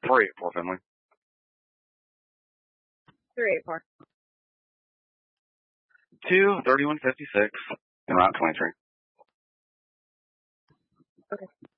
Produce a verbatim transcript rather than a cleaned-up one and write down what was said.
three eight four Finley. three eight four. two thirty-one fifty-six and Route twenty-three. Okay.